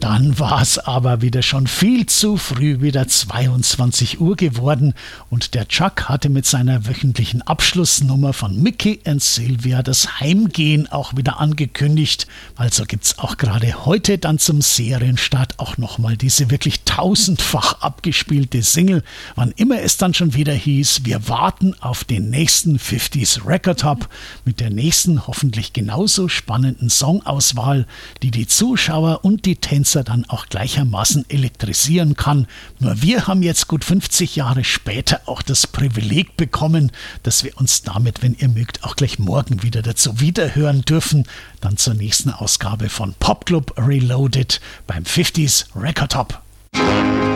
Dann war es aber wieder schon viel zu früh, wieder 22 Uhr geworden und der Chuck hatte mit seiner wöchentlichen Abschlussnummer von Mickey and Sylvia das Heimgehen auch wieder angekündigt. Also gibt's auch gerade heute dann zum Serienstart auch nochmal diese wirklich tausendfach abgespielte Single, wann immer es dann schon wieder hieß, wir warten auf den nächsten 50s Record Hop mit der nächsten hoffentlich genauso spannenden Songauswahl, die die Zuschauer und die Tänzer dann auch gleichermaßen elektrisieren kann. Nur wir haben jetzt gut 50 Jahre später auch das Privileg bekommen, dass wir uns damit, wenn ihr mögt, auch gleich morgen wieder dazu wiederhören dürfen. Dann zur nächsten Ausgabe von Popclub Reloaded beim 50s Record Hop.